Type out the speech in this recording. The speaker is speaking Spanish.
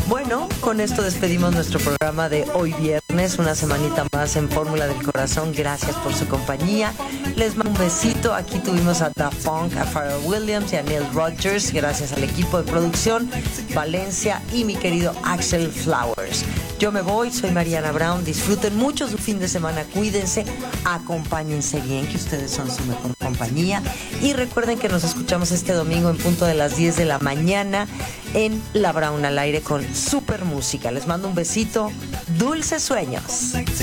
Bueno, con esto despedimos nuestro programa de hoy viernes, una semanita más en Fórmula del Corazón. Gracias por su compañía. Les mando un besito. Aquí tuvimos a Daft Punk, a Pharrell Williams y a Neil Rogers. Gracias al equipo de producción, Valencia y mi querido Axel Flowers. Yo me voy, soy Mariana Brown. Disfruten mucho su fin de semana, cuídense, acompáñense bien, que ustedes son su mejor compañía. Y recuerden que nos escuchamos este domingo en punto de las 10 de la mañana en La Brown al aire con super música. Les mando un besito, dulces sueños.